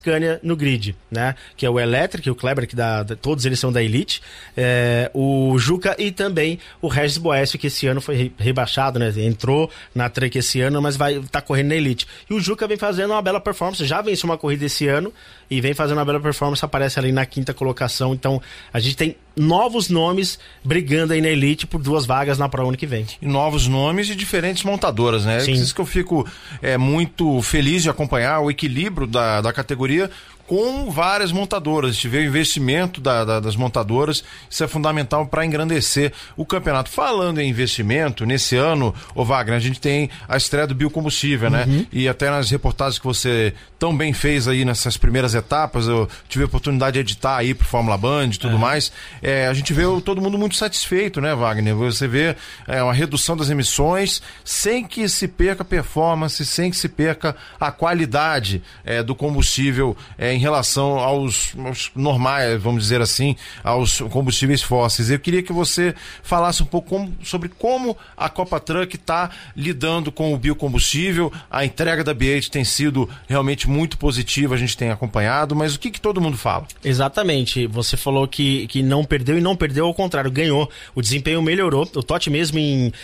Scania no grid, né? Que é o Electric, o Kleber, todos eles são da Elite, o Juca e também o Regis Boécio, que esse ano foi rebaixado, né? Entrou na Truck esse ano, mas tá correndo na Elite. E o Juca vem fazendo uma bela performance, já venceu uma corrida esse ano e vem fazendo uma bela performance, aparece ali na 5ª colocação. Então a gente tem novos nomes brigando aí na Elite por 2 vagas na prova ano que vem. E novos nomes de diferentes montadoras, né? Sim. É isso que eu fico muito feliz de acompanhar o equilíbrio da categoria com várias montadoras. A gente vê o investimento das montadoras, isso é fundamental para engrandecer o campeonato. Falando em investimento, nesse ano, Wagner, a gente tem a estreia do biocombustível, né? E até nas reportagens que você tão bem fez aí nessas primeiras etapas, eu tive a oportunidade de editar aí pro Fórmula Band e tudo mais, a gente vê todo mundo muito satisfeito, né, Wagner? Você vê uma redução das emissões sem que se perca a performance, sem que se perca a qualidade do combustível em relação aos normais, vamos dizer assim, aos combustíveis fósseis. Eu queria que você falasse um pouco sobre como a Copa Truck está lidando com o biocombustível. A entrega da BH tem sido realmente muito positiva, a gente tem acompanhado, mas o que todo mundo fala? Exatamente, você falou que não perdeu e não perdeu, ao contrário, ganhou. O desempenho melhorou. O Totti mesmo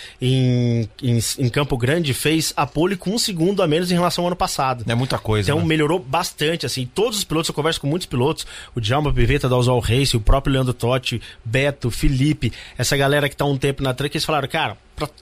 em Campo Grande fez a pole com 1 segundo a menos em relação ao ano passado. É muita coisa, então, né? Melhorou bastante, assim, todos os pilotos, eu converso com muitos pilotos, o Djalma Pivetta da Ausol Race, o próprio Leandro Totti, Beto, Felipe, essa galera que tá há um tempo na Truck, eles falaram, cara,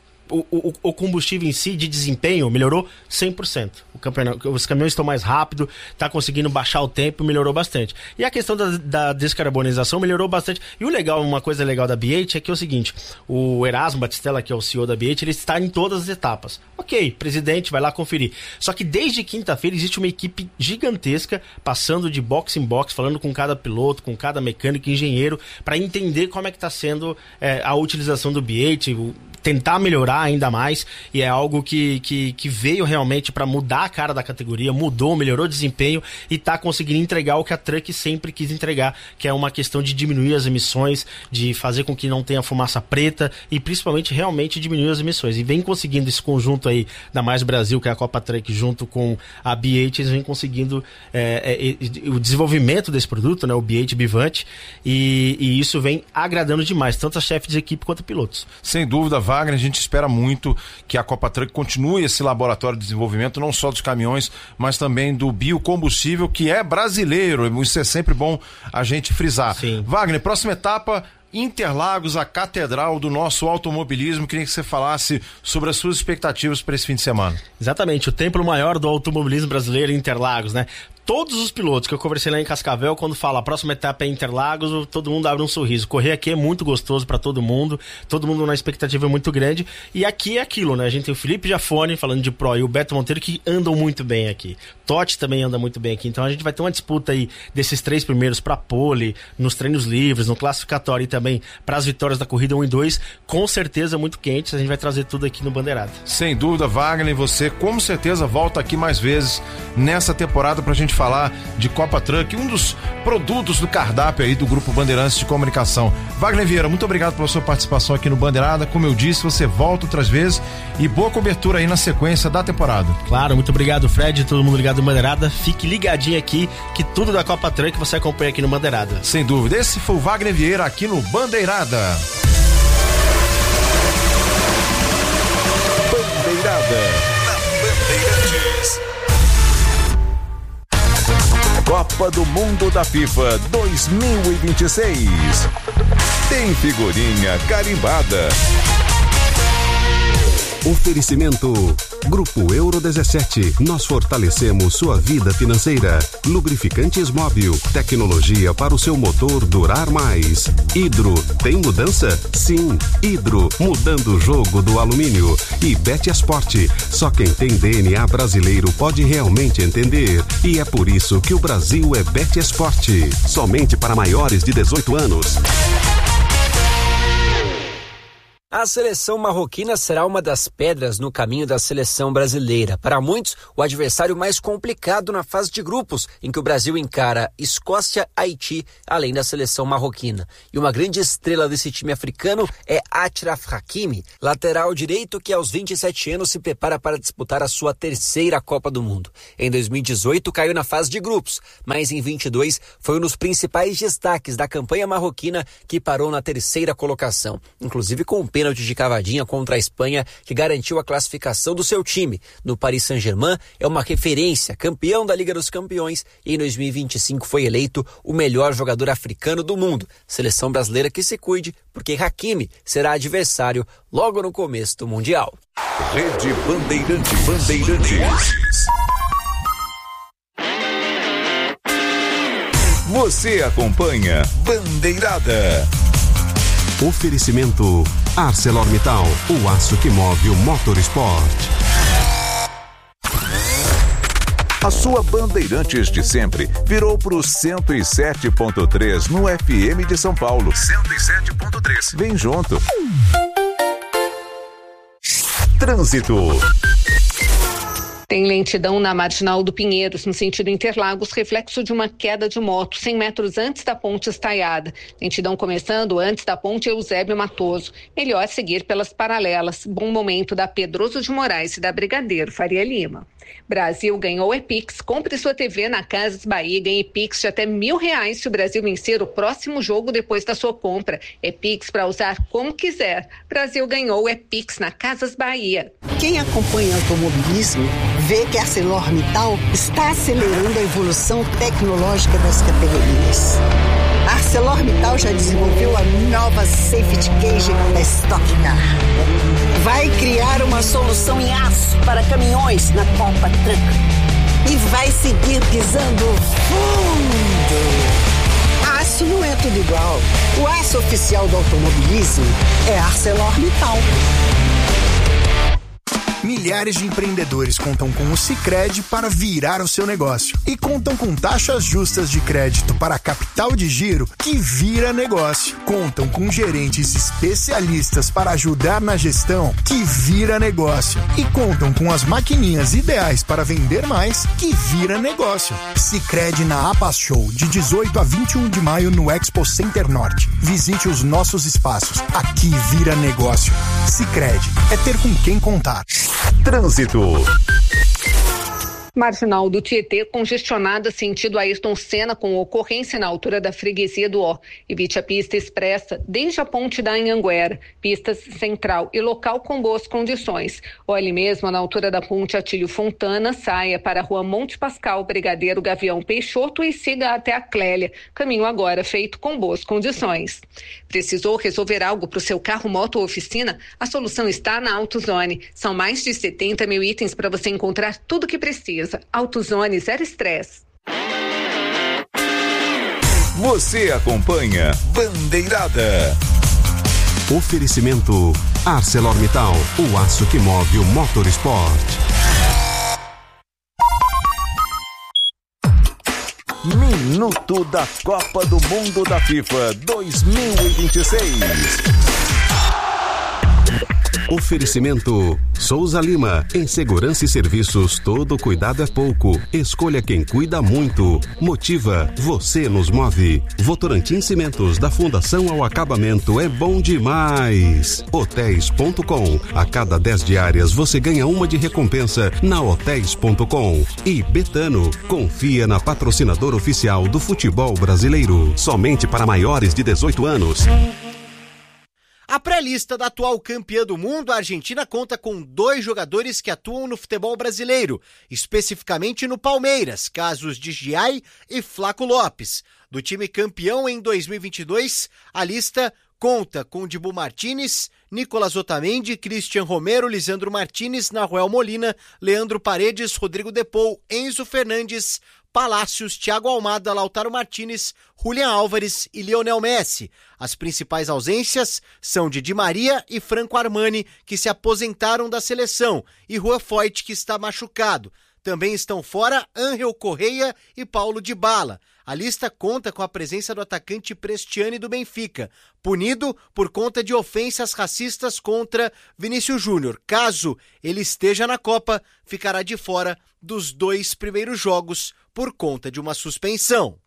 o combustível em si, de desempenho, melhorou 100%. Os caminhões estão mais rápidos, tá conseguindo baixar o tempo, melhorou bastante. E a questão da descarbonização melhorou bastante. E uma coisa legal da BH é que é o seguinte, o Erasmo Batistella, que é o CEO da BH, ele está em todas as etapas. Ok, presidente, vai lá conferir. Só que desde quinta-feira existe uma equipe gigantesca, passando de box em box, falando com cada piloto, com cada mecânico, engenheiro, para entender como é que está sendo a utilização do BH, tentar melhorar ainda mais, e é algo que veio realmente para mudar a cara da categoria, melhorou o desempenho e tá conseguindo entregar o que a Truck sempre quis entregar, que é uma questão de diminuir as emissões, de fazer com que não tenha fumaça preta e principalmente realmente diminuir as emissões. E vem conseguindo esse conjunto aí da Mais Brasil, que é a Copa Truck, junto com a BH, eles vêm conseguindo o desenvolvimento desse produto, né, o BH Bivante, e isso vem agradando demais, tanto a chefe de equipe quanto pilotos. Sem dúvida, Wagner, a gente espera muito que a Copa Truck continue esse laboratório de desenvolvimento, não só dos caminhões, mas também do biocombustível, que é brasileiro. Isso é sempre bom a gente frisar. Sim. Wagner, próxima etapa, Interlagos, a catedral do nosso automobilismo. Queria que você falasse sobre as suas expectativas para esse fim de semana. Exatamente, o templo maior do automobilismo brasileiro, Interlagos, né? Todos os pilotos que eu conversei lá em Cascavel, quando fala a próxima etapa é Interlagos, todo mundo abre um sorriso. Correr aqui é muito gostoso para todo mundo na expectativa muito grande. E aqui é aquilo, né? A gente tem o Felipe Jafone falando de Pro e o Beto Monteiro, que andam muito bem aqui. Totti também anda muito bem aqui. Então a gente vai ter uma disputa aí desses 3 primeiros para pole, nos treinos livres, no classificatório e também para as vitórias da corrida 1 e 2, com certeza muito quentes. A gente vai trazer tudo aqui no Bandeirada. Sem dúvida, Wagner, você com certeza volta aqui mais vezes nessa temporada pra gente falar de Copa Truck, um dos produtos do cardápio aí do Grupo Bandeirantes de Comunicação. Wagner Vieira, muito obrigado pela sua participação aqui no Bandeirada. Como eu disse, você volta outras vezes e boa cobertura aí na sequência da temporada. Claro, muito obrigado, Fred, todo mundo ligado no Bandeirada. Fique ligadinho aqui que tudo da Copa Truck você acompanha aqui no Bandeirada. Sem dúvida, esse foi o Wagner Vieira aqui no Bandeirada. Bandeirada. Copa do Mundo da FIFA 2026. Tem figurinha carimbada. Oferecimento Grupo Euro 17. Nós fortalecemos sua vida financeira. Lubrificantes Móbil. Tecnologia para o seu motor durar mais. Hidro. Tem mudança? Sim. Hidro. Mudando o jogo do alumínio. E Betiasport. Só quem tem DNA brasileiro pode realmente entender. E é por isso que o Brasil é Betiasport. Somente para maiores de 18 anos. A seleção marroquina será uma das pedras no caminho da seleção brasileira. Para muitos, o adversário mais complicado na fase de grupos, em que o Brasil encara Escócia, Haiti, além da seleção marroquina. E uma grande estrela desse time africano é Achraf Hakimi, lateral direito que aos 27 anos se prepara para disputar a sua terceira Copa do Mundo. Em 2018 caiu na fase de grupos, mas em 22 foi um dos principais destaques da campanha marroquina, que parou na terceira colocação, inclusive com um pênalti de cavadinha contra a Espanha, que garantiu a classificação do seu time. No Paris Saint-Germain é uma referência, campeão da Liga dos Campeões, e em 2025 foi eleito o melhor jogador africano do mundo. Seleção brasileira que se cuide, porque Hakimi será adversário logo no começo do Mundial. Rede Bandeirantes. Você acompanha Bandeirada. Oferecimento ArcelorMittal, o aço que move o motorsport. A sua Bandeirantes de sempre virou pro 107.3 no FM de São Paulo. 107.3. Vem junto. Trânsito. Tem lentidão na Marginal do Pinheiros, no sentido Interlagos, reflexo de uma queda de moto, 100 metros antes da ponte Estaiada. Lentidão começando antes da ponte Eusébio Matoso. Melhor seguir pelas paralelas. Bom momento da Pedroso de Moraes e da Brigadeiro Faria Lima. Brasil ganhou Epix. Compre sua TV na Casas Bahia e ganhe Pix de até R$1.000 se o Brasil vencer o próximo jogo depois da sua compra. Epix para usar como quiser. Brasil ganhou Epix na Casas Bahia. Quem acompanha automobilismo vê que a ArcelorMittal está acelerando a evolução tecnológica das categorias. A ArcelorMittal já desenvolveu a nova Safety Cage da Stock Car. Vai criar uma solução em aço para caminhões na Copa Truck. E vai seguir pisando fundo. Aço não é tudo igual. O aço oficial do automobilismo é ArcelorMittal. Milhares de empreendedores contam com o Sicredi para virar o seu negócio. E contam com taxas justas de crédito para capital de giro que vira negócio. Contam com gerentes especialistas para ajudar na gestão que vira negócio. E contam com as maquininhas ideais para vender mais que vira negócio. Sicredi na APAS Show, de 18 a 21 de maio no Expo Center Norte. Visite os nossos espaços. Aqui vira negócio. Sicredi é ter com quem contar. Trânsito. Marginal do Tietê congestionada sentido Ayrton Senna, com ocorrência na altura da freguesia do Ó. Evite a pista expressa desde a ponte da Anhanguera, pistas central e local com boas condições. Ou ali mesmo na altura da ponte Atílio Fontana, saia para a rua Monte Pascal, Brigadeiro Gavião Peixoto e siga até a Clélia. Caminho agora feito com boas condições. Precisou resolver algo para o seu carro, moto ou oficina? A solução está na AutoZone. São mais de 70 mil itens para você encontrar tudo o que precisa. AutoZone, zero estresse. Você acompanha Bandeirada. Oferecimento ArcelorMittal, o aço que move o motorsport. Minuto da Copa do Mundo da FIFA 2026. Oferecimento Souza Lima, em segurança e serviços, todo cuidado é pouco. Escolha quem cuida muito. Motiva, você nos move. Votorantim Cimentos, da fundação ao acabamento, é bom demais. Hotéis.com, a cada 10 diárias você ganha uma de recompensa na Hotéis.com. E Betano, confia na patrocinadora oficial do futebol brasileiro. Somente para maiores de 18 anos. A pré-lista da atual campeã do mundo, a Argentina, conta com 2 jogadores que atuam no futebol brasileiro, especificamente no Palmeiras, casos de Giai e Flaco Lopes. Do time campeão em 2022, a lista conta com Dibu Martínez, Nicolas Otamendi, Cristian Romero, Lisandro Martínez, Nahuel Molina, Leandro Paredes, Rodrigo Depou, Enzo Fernandes, Palácios, Thiago Almada, Lautaro Martínez, Julián Álvares e Lionel Messi. As principais ausências são de Di Maria e Franco Armani, que se aposentaram da seleção, e Juan Foyth, que está machucado. Também estão fora Ángel Correia e Paulo Dybala. A lista conta com a presença do atacante Prestiani do Benfica, punido por conta de ofensas racistas contra Vinícius Júnior. Caso ele esteja na Copa, ficará de fora dos 2 primeiros jogos por conta de uma suspensão.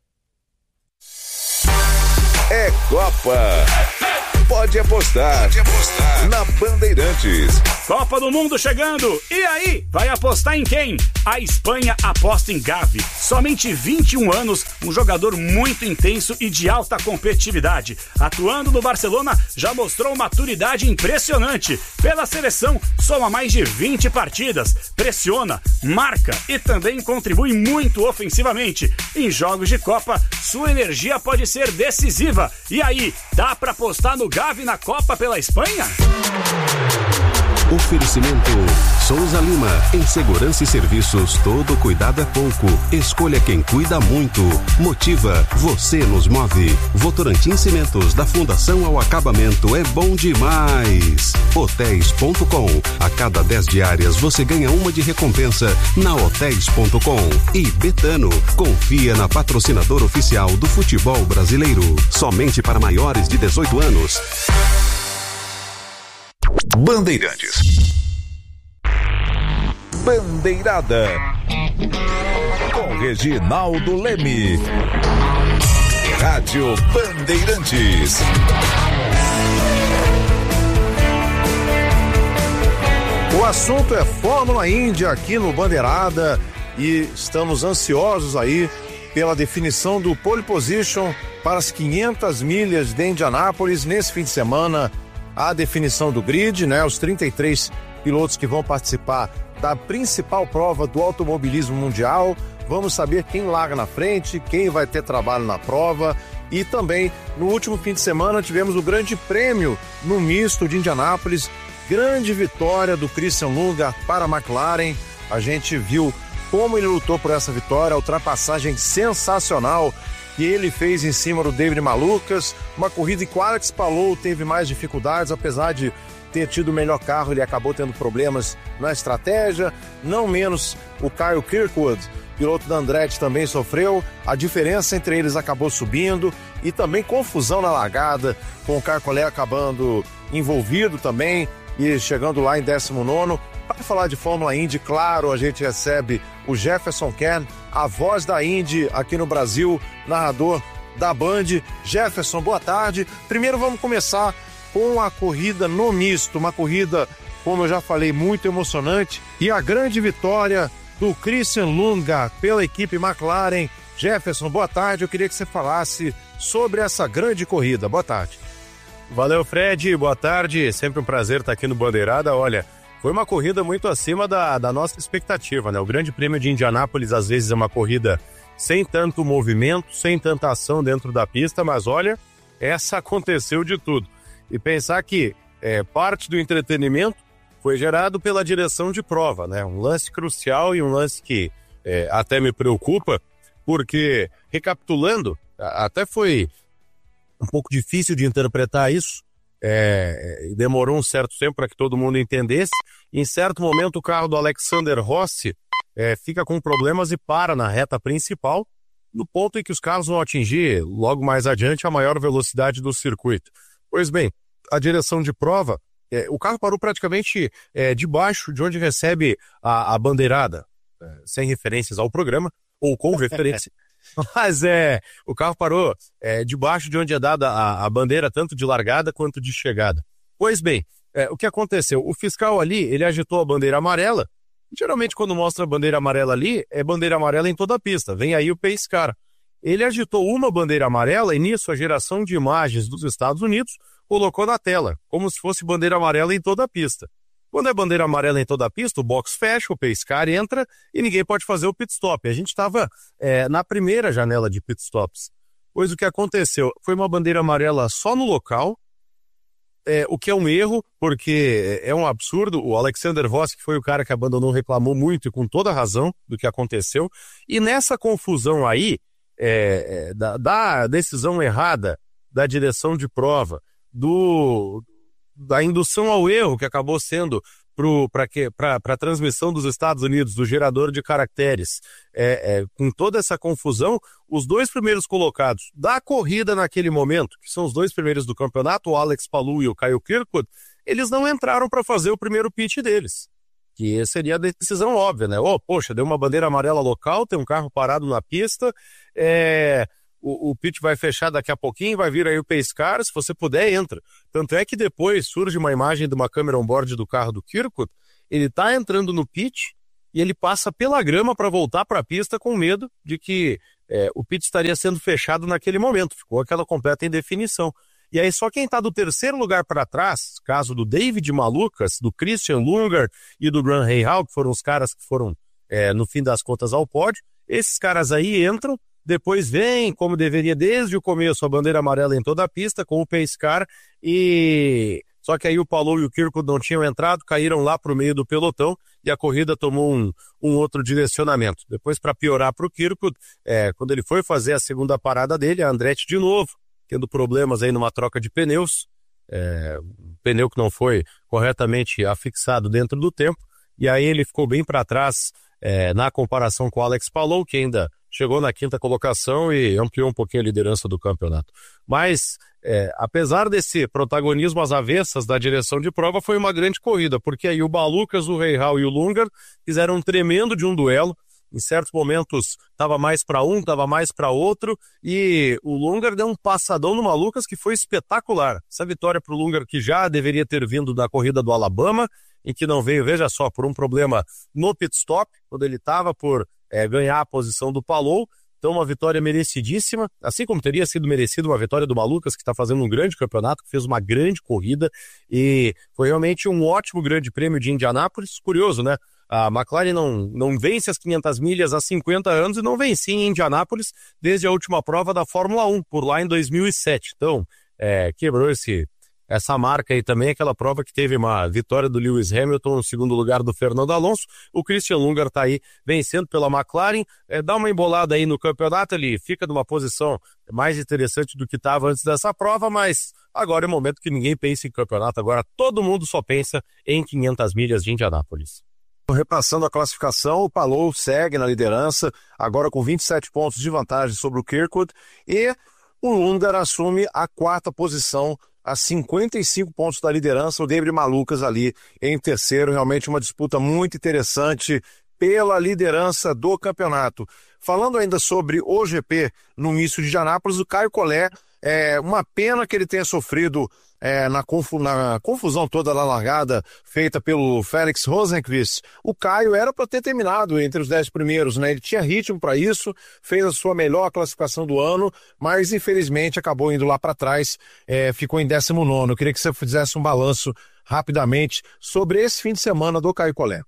É Copa. Pode apostar. Na Bandeirantes. Copa do Mundo chegando. E aí, vai apostar em quem? A Espanha aposta em Gavi. Somente 21 anos, um jogador muito intenso e de alta competitividade. Atuando no Barcelona, já mostrou maturidade impressionante. Pela seleção, soma mais de 20 partidas. Pressiona, marca e também contribui muito ofensivamente. Em jogos de Copa, sua energia pode ser decisiva. E aí, dá pra apostar no Gavi na Copa pela Espanha? Oferecimento Souza Lima. Em segurança e serviços, todo cuidado é pouco. Escolha quem cuida muito. Motiva, você nos move. Votorantim Cimentos, da fundação ao acabamento, é bom demais. Hotéis.com. A cada 10 diárias você ganha uma de recompensa na Hotéis.com. E Betano, confia na patrocinadora oficial do futebol brasileiro. Somente para maiores de 18 anos. Bandeirantes. Bandeirada. Com Reginaldo Leme. Rádio Bandeirantes. O assunto é Fórmula Indy aqui no Bandeirada e estamos ansiosos aí pela definição do pole position para as 500 milhas de Indianápolis nesse fim de semana. A definição do grid, né? Os 33 pilotos que vão participar da principal prova do automobilismo mundial. Vamos saber quem larga na frente, quem vai ter trabalho na prova. E também, no último fim de semana, tivemos o grande prêmio no misto de Indianápolis. Grande vitória do Christian Lundgaard para a McLaren. A gente viu como ele lutou por essa vitória, a ultrapassagem sensacional que ele fez em cima do David Malukas, uma corrida em que o Alex Palou teve mais dificuldades, apesar de ter tido o melhor carro, ele acabou tendo problemas na estratégia, não menos o Kyle Kirkwood, piloto da Andretti, também sofreu, a diferença entre eles acabou subindo e também confusão na largada, com o Caio Collet acabando envolvido também e chegando lá em 19º. Para falar de Fórmula Indy, claro, a gente recebe o Jefferson Kern, a voz da Indy aqui no Brasil, narrador da Band. Jefferson, boa tarde. Primeiro vamos começar com a corrida no misto, uma corrida, como eu já falei, muito emocionante, e a grande vitória do Christian Lundgaard pela equipe McLaren. Jefferson, boa tarde. Eu queria que você falasse sobre essa grande corrida. Boa tarde. Valeu, Fred. Boa tarde. Sempre um prazer estar aqui no Bandeirada. Olha, foi uma corrida muito acima da nossa expectativa, né? O Grande Prêmio de Indianápolis, às vezes, é uma corrida sem tanto movimento, sem tanta ação dentro da pista, mas olha, essa aconteceu de tudo. E pensar que parte do entretenimento foi gerado pela direção de prova, né? Um lance crucial e um lance que até me preocupa, porque, recapitulando, até foi um pouco difícil de interpretar isso, demorou um certo tempo para que todo mundo entendesse. Em certo momento o carro do Alexander Rossi fica com problemas e para na reta principal, no ponto em que os carros vão atingir logo mais adiante a maior velocidade do circuito. Pois bem, a direção de prova, o carro parou praticamente debaixo de onde recebe a bandeirada, sem referências ao programa, ou com referência. Mas o carro parou debaixo de onde é dada a bandeira, tanto de largada quanto de chegada. Pois bem, o que aconteceu? O fiscal ali, ele agitou a bandeira amarela. Geralmente quando mostra a bandeira amarela ali, é bandeira amarela em toda a pista. Vem aí o pace car. Ele agitou uma bandeira amarela e nisso a geração de imagens dos Estados Unidos colocou na tela, como se fosse bandeira amarela em toda a pista. Quando é bandeira amarela em toda a pista, o box fecha, o pace car entra e ninguém pode fazer o pit stop. A gente estava na primeira janela de pit stops. Pois o que aconteceu? Foi uma bandeira amarela só no local, o que é um erro, porque é um absurdo. O Alexander Rossi, que foi o cara que abandonou, reclamou muito e com toda razão do que aconteceu. E nessa confusão aí, da decisão errada da direção de prova, da indução ao erro que acabou sendo para a transmissão dos Estados Unidos, do gerador de caracteres, com toda essa confusão, os 2 primeiros colocados da corrida naquele momento, que são os 2 primeiros do campeonato, o Alex Palou e o Kyle Kirkwood, eles não entraram para fazer o primeiro pit deles, que seria a decisão óbvia, né? Poxa, deu uma bandeira amarela local, tem um carro parado na pista, o pit vai fechar daqui a pouquinho, vai vir aí o pace car, se você puder, entra. Tanto é que depois surge uma imagem de uma câmera on-board do carro do Kirkwood, ele tá entrando no pit e ele passa pela grama para voltar para a pista com medo de que o pit estaria sendo fechado naquele momento, ficou aquela completa indefinição. E aí só quem tá do terceiro lugar para trás, caso do David Malukas, do Christian Lundgaard e do Graham Rahal, que foram os caras que foram, no fim das contas, ao pódio, esses caras aí entram, depois vem, como deveria desde o começo, a bandeira amarela em toda a pista, com o pace car, só que aí o Palou e o Kirkwood não tinham entrado, caíram lá pro meio do pelotão, e a corrida tomou um outro direcionamento. Depois, para piorar pro Kirkwood, quando ele foi fazer a segunda parada dele, a Andretti de novo, tendo problemas aí numa troca de pneus, pneu que não foi corretamente afixado dentro do tempo, e aí ele ficou bem para trás na comparação com o Alex Palou, que ainda chegou na 5ª colocação e ampliou um pouquinho a liderança do campeonato. Mas, apesar desse protagonismo às avessas da direção de prova, foi uma grande corrida, porque aí o Malukas, o Rahal e o Lundgaard fizeram um tremendo de um duelo. Em certos momentos estava mais para um, estava mais para outro, e o Lundgaard deu um passadão no Malukas que foi espetacular. Essa vitória para o Lundgaard, que já deveria ter vindo da corrida do Alabama, e que não veio, veja só, por um problema no pit stop, quando ele estava por ganhar a posição do Palou. Então uma vitória merecidíssima, assim como teria sido merecida uma vitória do Malukas, que está fazendo um grande campeonato, que fez uma grande corrida, e foi realmente um ótimo grande prêmio de Indianápolis. Curioso, né? A McLaren não vence as 500 milhas há 50 anos e não vencia em Indianápolis desde a última prova da Fórmula 1, por lá em 2007. Então, quebrou essa marca aí também, aquela prova que teve uma vitória do Lewis Hamilton no segundo lugar do Fernando Alonso. O Christian Lundgaard tá aí vencendo pela McLaren, dá uma embolada aí no campeonato, ele fica numa posição mais interessante do que estava antes dessa prova, mas agora é o momento que ninguém pensa em campeonato, agora todo mundo só pensa em 500 milhas de Indianápolis. Repassando a classificação, o Palou segue na liderança, agora com 27 pontos de vantagem sobre o Kirkwood, e o Lundgaard assume a 4ª posição, a 55 pontos da liderança, o David Malukas ali em terceiro. Realmente uma disputa muito interessante pela liderança do campeonato. Falando ainda sobre o GP no início de Indianápolis, o Caio Collet, uma pena que ele tenha sofrido na confusão toda da largada feita pelo Felix Rosenqvist. O Caio era para ter terminado entre os 10 primeiros, né? Ele tinha ritmo para isso, fez a sua melhor classificação do ano, mas infelizmente acabou indo lá para trás, ficou em 19º. Eu queria que você fizesse um balanço rapidamente sobre esse fim de semana do Caio Collet.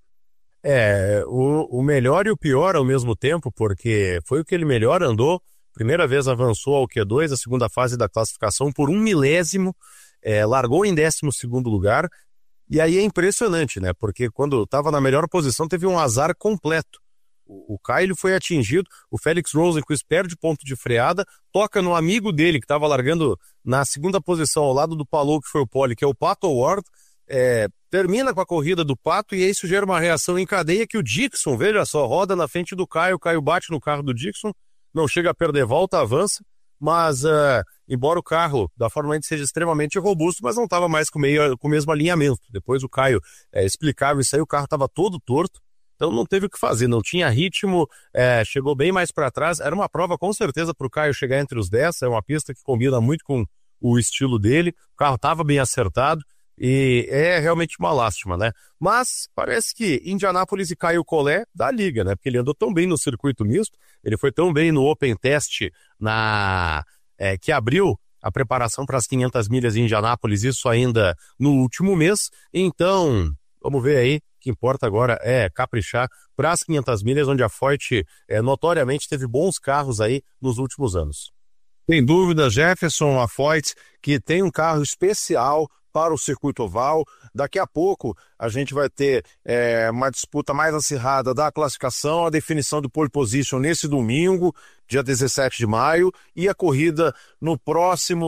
O melhor e o pior ao mesmo tempo, porque foi o que ele melhor andou. Primeira vez avançou ao Q2, a segunda fase da classificação, por 1 milésimo, largou em 12º lugar, e aí é impressionante, né? Porque quando estava na melhor posição teve um azar completo. O Caio foi atingido, o Felix Rosenqvist perde ponto de freada, toca no amigo dele que estava largando na segunda posição ao lado do Palou, que foi o pole, que é o Pato Ward, termina com a corrida do Pato, e aí isso gera uma reação em cadeia que o Dixon, veja só, roda na frente do Caio, o Caio bate no carro do Dixon, não chega a perder volta, avança, mas embora o carro da Fórmula 1 seja extremamente robusto, mas não estava mais com o mesmo alinhamento. Depois o Caio explicava isso aí, o carro estava todo torto, então não teve o que fazer, não tinha ritmo, chegou bem mais para trás. Era uma prova com certeza para o Caio chegar entre os 10, é uma pista que combina muito com o estilo dele, o carro estava bem acertado, e é realmente uma lástima, né? Mas parece que Indianápolis e Caio Collet da liga, né? Porque ele andou tão bem no circuito misto, ele foi tão bem no Open Test que abriu a preparação para as 500 milhas em Indianápolis, isso ainda no último mês. Então, vamos ver aí, o que importa agora é caprichar para as 500 milhas, onde a Foyt notoriamente teve bons carros aí nos últimos anos. Sem dúvida, Jefferson, a Foyt, que tem um carro especial para o circuito oval. Daqui a pouco a gente vai ter uma disputa mais acirrada da classificação, a definição do pole position nesse domingo, dia 17 de maio, e a corrida no próximo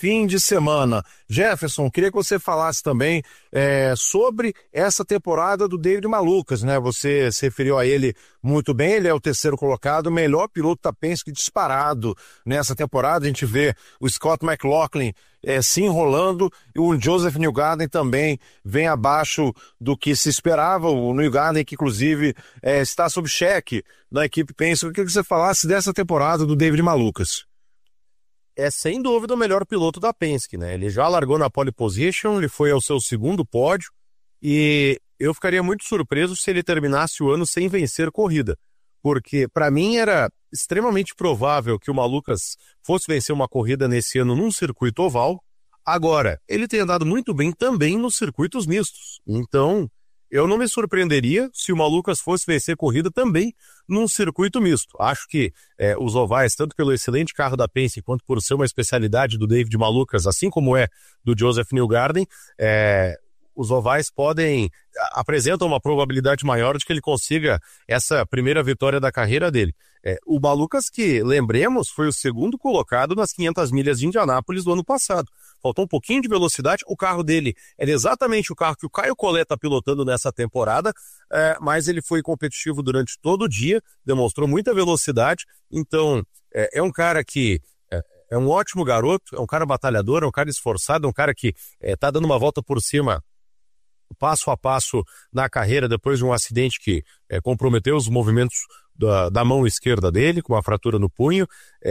fim de semana. Jefferson, queria que você falasse também sobre essa temporada do David Malukas, né? Você se referiu a ele muito bem, ele é o terceiro colocado, o melhor piloto da Penske disparado nessa temporada. A gente vê o Scott McLaughlin se enrolando, e o Joseph Newgarden também vem abaixo do que se esperava. O Newgarden, que inclusive está sob cheque da equipe Penske. Eu queria que você falasse dessa temporada do David Malukas. É sem dúvida o melhor piloto da Penske, né? Ele já largou na pole position, ele foi ao seu segundo pódio, e eu ficaria muito surpreso se ele terminasse o ano sem vencer corrida, porque para mim era extremamente provável que o Malukas fosse vencer uma corrida nesse ano num circuito oval. Agora, ele tem andado muito bem também nos circuitos mistos, então eu não me surpreenderia se o Malukas fosse vencer corrida também num circuito misto. Acho que os ovais, tanto pelo excelente carro da Penske, quanto por ser uma especialidade do David Malukas, assim como é do Joseph Newgarden, os ovais apresentam uma probabilidade maior de que ele consiga essa primeira vitória da carreira dele. O Malukas, que, lembremos, foi o segundo colocado nas 500 milhas de Indianápolis do ano passado. Faltou um pouquinho de velocidade, o carro dele era exatamente o carro que o Caio Collet está pilotando nessa temporada, mas ele foi competitivo durante todo o dia, demonstrou muita velocidade, então é um cara que é um ótimo garoto, é um cara batalhador, é um cara esforçado, é um cara que está dando uma volta por cima passo a passo na carreira depois de um acidente que comprometeu os movimentos da mão esquerda dele, com uma fratura no punho,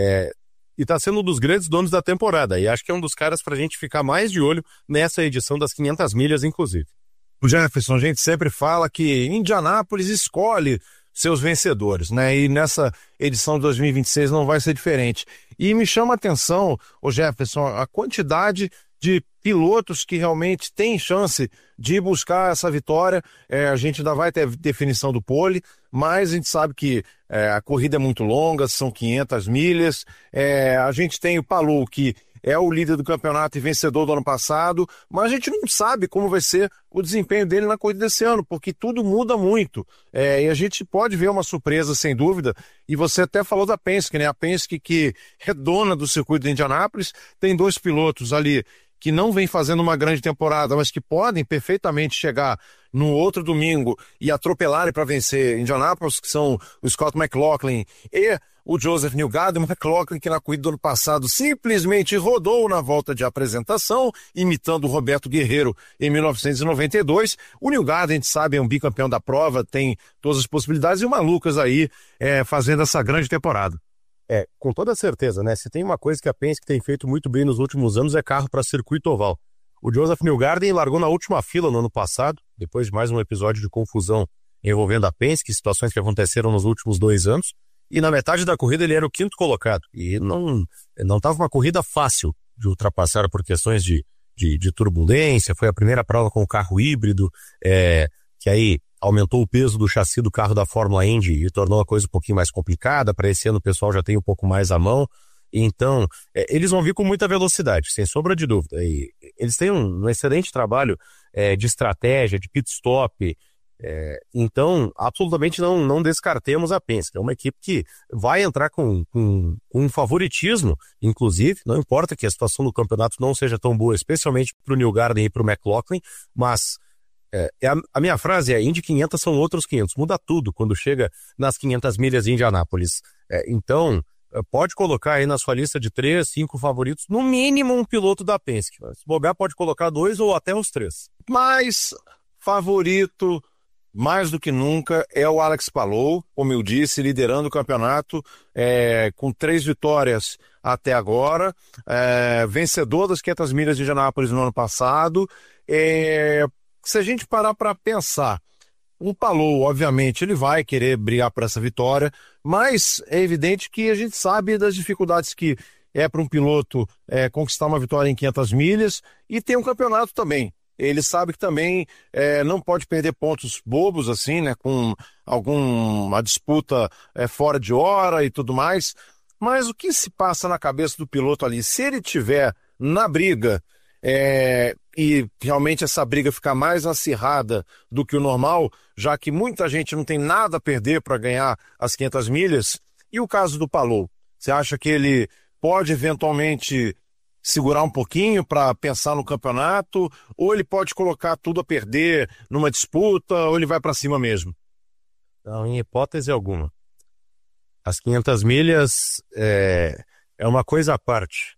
e está sendo um dos grandes donos da temporada, e acho que é um dos caras para a gente ficar mais de olho nessa edição das 500 milhas, inclusive. O Jefferson, a gente sempre fala que Indianápolis escolhe seus vencedores, né? E nessa edição de 2026 não vai ser diferente. E me chama a atenção, o Jefferson, a quantidade de pilotos que realmente têm chance de buscar essa vitória. A gente ainda vai ter definição do pole, mas a gente sabe que a corrida é muito longa, são 500 milhas. A gente tem o Palou, que é o líder do campeonato e vencedor do ano passado, mas a gente não sabe como vai ser o desempenho dele na corrida desse ano, porque tudo muda muito. E a gente pode ver uma surpresa, sem dúvida, e você até falou da Penske, né? A Penske, que é dona do circuito de Indianápolis, tem dois pilotos ali que não vem fazendo uma grande temporada, mas que podem perfeitamente chegar no outro domingo e atropelarem para vencer Indianápolis, que são o Scott McLaughlin e o Joseph Newgarden. McLaughlin, que na corrida do ano passado simplesmente rodou na volta de apresentação, imitando o Roberto Guerreiro em 1992. O Newgarden, a gente sabe, é um bicampeão da prova, tem todas as possibilidades, e o Malukas aí fazendo essa grande temporada. Com toda certeza, né? Se tem uma coisa que a Penske tem feito muito bem nos últimos anos é carro para circuito oval. O Joseph Newgarden largou na última fila no ano passado, depois de mais um episódio de confusão envolvendo a Penske, situações que aconteceram nos últimos 2 anos, e na metade da corrida ele era o 5º colocado. E não estava uma corrida fácil de ultrapassar por questões de turbulência. Foi a primeira prova com o carro híbrido, que aí aumentou o peso do chassi do carro da Fórmula Indy e tornou a coisa um pouquinho mais complicada. Para esse ano o pessoal já tem um pouco mais à mão. Então, eles vão vir com muita velocidade, sem sombra de dúvida. E eles têm um excelente trabalho de estratégia, de pit stop. Então, absolutamente não descartemos a Penske. É uma equipe que vai entrar com um favoritismo, inclusive. Não importa que a situação do campeonato não seja tão boa, especialmente para o Newgarden e para o McLaughlin, mas a minha frase é: Indy 500 são outros 500. Muda tudo quando chega nas 500 milhas de Indianápolis. Então, pode colocar aí na sua lista de 3, 5 favoritos, no mínimo um piloto da Penske. Se bobear, pode colocar 2 ou até os 3. Mas favorito, mais do que nunca, é o Alex Palou, como eu disse, liderando o campeonato, com 3 vitórias até agora, vencedor das 500 milhas de Indianápolis no ano passado. Se a gente parar para pensar, o Palou, obviamente, ele vai querer brigar por essa vitória, mas é evidente que a gente sabe das dificuldades que é para um piloto conquistar uma vitória em 500 milhas e tem um campeonato também. Ele sabe que também não pode perder pontos bobos, assim, né, com alguma disputa fora de hora e tudo mais. Mas o que se passa na cabeça do piloto ali? Se ele tiver na briga e realmente essa briga ficar mais acirrada do que o normal, já que muita gente não tem nada a perder para ganhar as 500 milhas, e o caso do Palou? Você acha que ele pode eventualmente segurar um pouquinho para pensar no campeonato, ou ele pode colocar tudo a perder numa disputa, ou ele vai para cima mesmo? Não, em hipótese alguma. As 500 milhas é uma coisa à parte.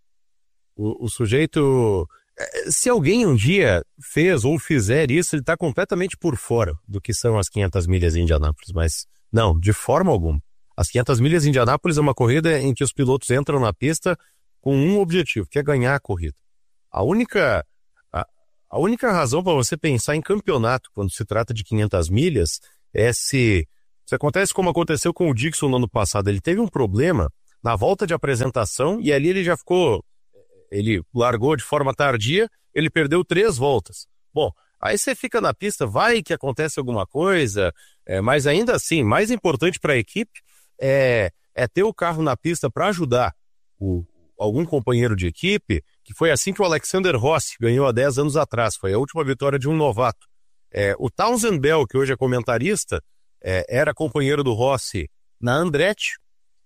O sujeito, se alguém um dia fez ou fizer isso, ele está completamente por fora do que são as 500 milhas em Indianápolis, mas não, de forma alguma. As 500 milhas em Indianápolis é uma corrida em que os pilotos entram na pista com um objetivo, que é ganhar a corrida. A única razão para você pensar em campeonato quando se trata de 500 milhas é se acontece como aconteceu com o Dixon no ano passado. Ele teve um problema na volta de apresentação e ali ele já ficou... Ele largou de forma tardia, ele perdeu 3 voltas. Bom, aí você fica na pista, vai que acontece alguma coisa, mas ainda assim, mais importante para a equipe é ter o carro na pista para ajudar algum companheiro de equipe, que foi assim que o Alexander Rossi ganhou há 10 anos atrás, foi a última vitória de um novato. O Townsend Bell, que hoje é comentarista, era companheiro do Rossi na Andretti,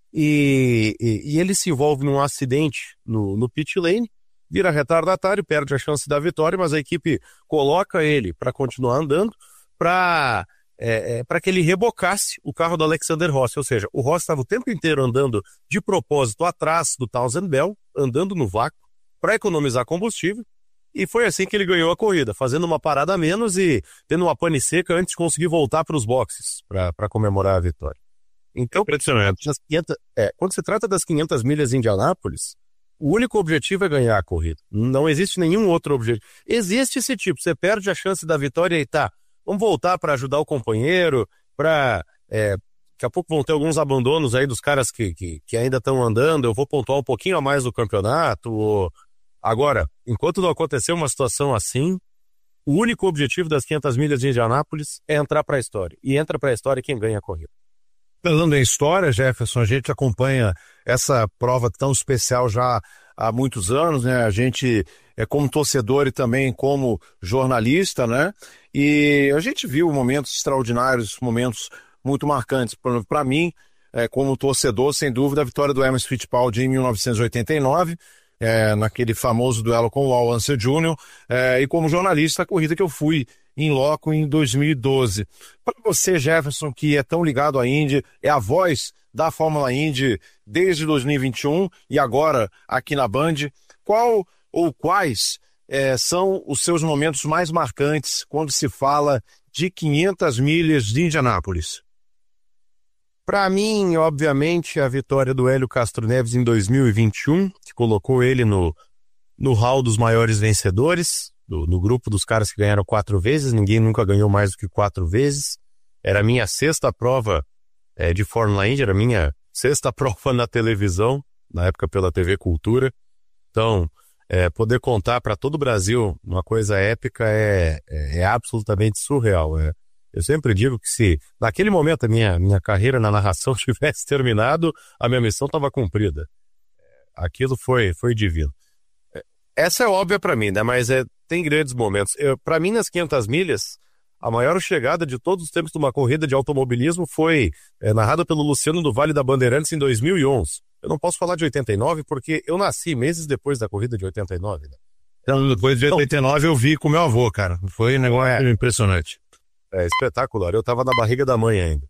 e ele se envolve num acidente no pit lane, vira retardatário, perde a chance da vitória, mas a equipe coloca ele para continuar andando, para que ele rebocasse o carro do Alexander Rossi, ou seja, o Rossi estava o tempo inteiro andando de propósito atrás do Townsend Bell, andando no vácuo, para economizar combustível, e foi assim que ele ganhou a corrida, fazendo uma parada a menos e tendo uma pane seca antes de conseguir voltar para os boxes, para comemorar a vitória. Então, quando se trata das 500 milhas em Indianápolis, o único objetivo é ganhar a corrida. Não existe nenhum outro objetivo. Existe esse tipo, você perde a chance da vitória e vamos voltar para ajudar o companheiro, daqui a pouco vão ter alguns abandonos aí dos caras que ainda estão andando, eu vou pontuar um pouquinho a mais no campeonato. Agora, enquanto não acontecer uma situação assim, o único objetivo das 500 milhas de Indianápolis é entrar para a história. E entra para a história quem ganha a corrida. Falando em história, Jefferson, a gente acompanha essa prova tão especial já há muitos anos, né? A gente como torcedor e também como jornalista, né? E a gente viu momentos extraordinários, momentos muito marcantes. Para mim, como torcedor, sem dúvida, a vitória do Emerson Fittipaldi em 1989, naquele famoso duelo com o Al Unser Jr., e como jornalista, a corrida que eu fui em loco em 2012. Para você, Jefferson, que é tão ligado à Indy, é a voz da Fórmula Indy desde 2021 e agora aqui na Band, qual ou quais são os seus momentos mais marcantes quando se fala de 500 milhas de Indianápolis? Para mim, obviamente, a vitória do Hélio Castro Neves em 2021, que colocou ele no hall dos maiores vencedores, no grupo dos caras que ganharam 4 vezes, ninguém nunca ganhou mais do que 4 vezes. Era a minha 6ª prova de Fórmula Indy, era a minha 6ª prova na televisão, na época pela TV Cultura. Então, poder contar para todo o Brasil uma coisa épica é absolutamente surreal. Eu sempre digo que se naquele momento a minha carreira na narração tivesse terminado, a minha missão estava cumprida. Aquilo foi divino. Essa é óbvia para mim, né? Mas tem grandes momentos. Para mim, nas 500 milhas, a maior chegada de todos os tempos de uma corrida de automobilismo foi narrada pelo Luciano do Vale da Bandeirantes em 2011. Eu não posso falar de 89 porque eu nasci meses depois da corrida de 89. Né? Então, depois de 89 eu vi com meu avô, cara. Foi um negócio impressionante. Espetacular. Eu estava na barriga da mãe ainda.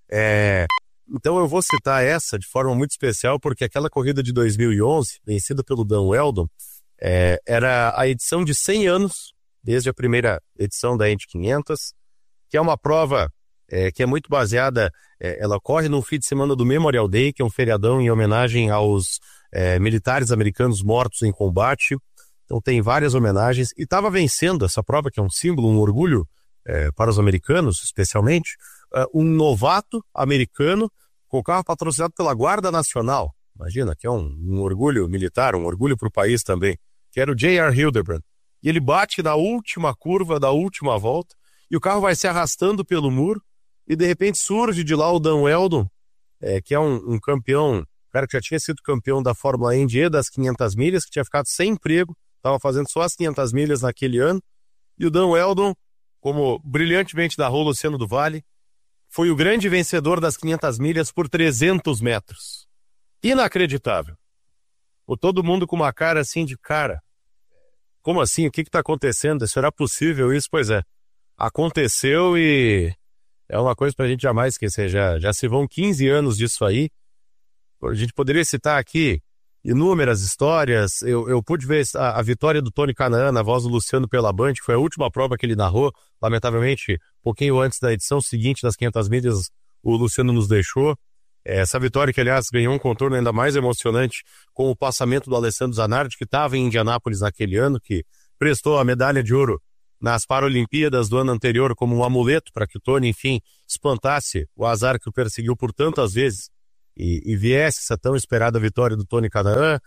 Então eu vou citar essa de forma muito especial porque aquela corrida de 2011, vencida pelo Dan Wheldon, era a edição de 100 anos, desde a primeira edição da Indy 500, que é uma prova que é muito baseada, ela ocorre no fim de semana do Memorial Day, que é um feriadão em homenagem aos militares americanos mortos em combate. Então tem várias homenagens, e estava vencendo essa prova, que é um símbolo, um orgulho para os americanos, especialmente, um novato americano com o carro patrocinado pela Guarda Nacional. Imagina, que é um orgulho militar, um orgulho para o país também, que era o J.R. Hildebrand. E ele bate na última curva da última volta, e o carro vai se arrastando pelo muro, e de repente surge de lá o Dan Wheldon, que é um campeão, um cara que já tinha sido campeão da Fórmula Indy e das 500 milhas, que tinha ficado sem emprego, estava fazendo só as 500 milhas naquele ano, e o Dan Wheldon, como brilhantemente narrou Luciano do Vale, foi o grande vencedor das 500 milhas por 300 metros. Inacreditável. todo mundo com uma cara assim de cara. Como assim? O que está acontecendo? Será possível isso? Pois é, aconteceu e é uma coisa para a gente jamais esquecer. Já se vão 15 anos disso aí. A gente poderia citar aqui inúmeras histórias. Eu pude ver a vitória do Tony Canaan na voz do Luciano pela Band, que foi a última prova que ele narrou. Lamentavelmente, um pouquinho antes da edição seguinte das 500 milhas, o Luciano nos deixou. Essa vitória que, aliás, ganhou um contorno ainda mais emocionante com o passamento do Alessandro Zanardi, que estava em Indianápolis naquele ano, que prestou a medalha de ouro nas Paralimpíadas do ano anterior como um amuleto para que o Tony, enfim, espantasse o azar que o perseguiu por tantas vezes e viesse essa tão esperada vitória do Tony Canaan.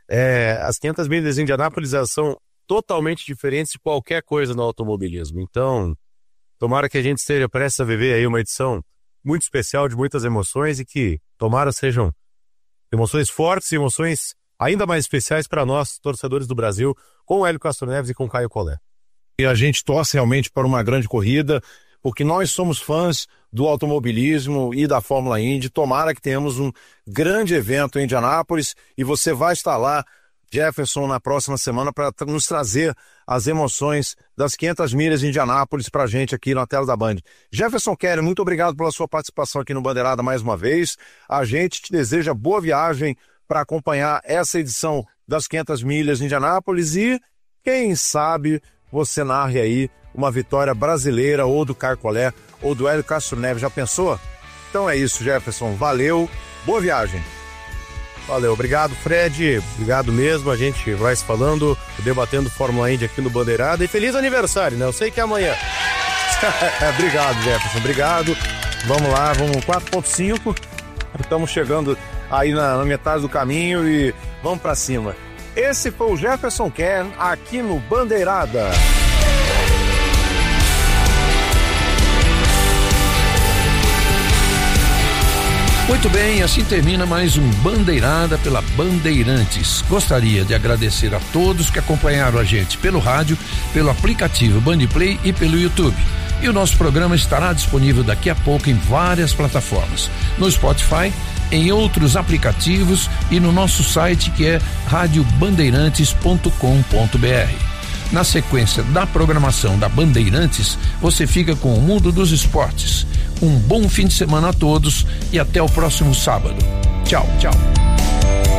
As 500 milhas de Indianápolis são totalmente diferentes de qualquer coisa no automobilismo. Então, tomara que a gente esteja prestes a viver aí uma edição muito especial, de muitas emoções, e que, tomara, sejam emoções fortes e emoções ainda mais especiais para nós, torcedores do Brasil, com o Hélio Castro Neves e com o Caio Collet. E a gente torce realmente para uma grande corrida, porque nós somos fãs do automobilismo e da Fórmula Indy. Tomara que tenhamos um grande evento em Indianápolis e você vai estar lá, Jefferson, na próxima semana para nos trazer as emoções das 500 milhas de Indianápolis para a gente aqui na tela da Band. Jefferson Keller, muito obrigado pela sua participação aqui no Bandeirada mais uma vez. A gente te deseja boa viagem para acompanhar essa edição das 500 milhas de Indianápolis e, quem sabe, você narre aí uma vitória brasileira ou do Caio Collet ou do Hélio Castro Neves. Já pensou? Então é isso, Jefferson. Valeu, boa viagem. Valeu, obrigado, Fred, obrigado mesmo, a gente vai se falando, debatendo Fórmula Indy aqui no Bandeirada, e feliz aniversário, né? Eu sei que é amanhã. Obrigado, Jefferson, obrigado. Vamos lá, vamos 4.5, estamos chegando aí na metade do caminho e vamos pra cima. Esse foi o Jefferson Kern aqui no Bandeirada. Muito bem, assim termina mais um Bandeirada pela Bandeirantes. Gostaria de agradecer a todos que acompanharam a gente pelo rádio, pelo aplicativo Bandplay e pelo YouTube. E o nosso programa estará disponível daqui a pouco em várias plataformas, no Spotify, em outros aplicativos e no nosso site, que é radiobandeirantes.com.br. Na sequência da programação da Bandeirantes, você fica com o Mundo dos Esportes. Um bom fim de semana a todos e até o próximo sábado. Tchau, tchau.